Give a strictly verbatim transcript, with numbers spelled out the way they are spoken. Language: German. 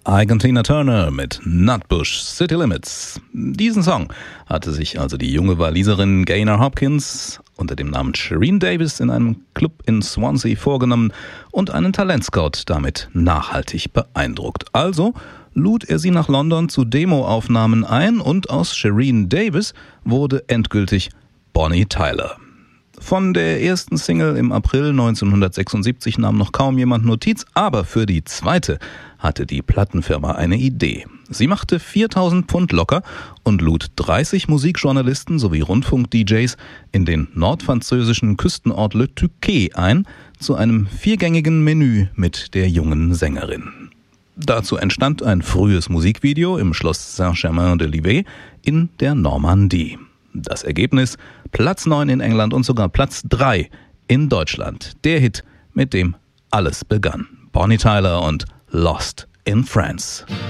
Ike und Tina Turner mit Nutbush City Limits. Diesen Song hatte sich also die junge Waliserin Gaynor Hopkins unter dem Namen Shereen Davis in einem Club in Swansea vorgenommen und einen Talentscout damit nachhaltig beeindruckt. Also lud er sie nach London zu Demoaufnahmen ein und aus Shereen Davis wurde endgültig Bonnie Tyler. Von der ersten Single im April neunzehnhundertsechsundsiebzig nahm noch kaum jemand Notiz, aber für die zweite hatte die Plattenfirma eine Idee. Sie machte viertausend Pfund locker und lud dreißig Musikjournalisten sowie Rundfunk-D Js in den nordfranzösischen Küstenort Le Touquet ein, zu einem viergängigen Menü mit der jungen Sängerin. Dazu entstand ein frühes Musikvideo im Schloss Saint-Germain-de-Livet in der Normandie. Das Ergebnis: Platz neun in England und sogar Platz drei in Deutschland. Der Hit, mit dem alles begann. Bonnie Tyler und Lost in France.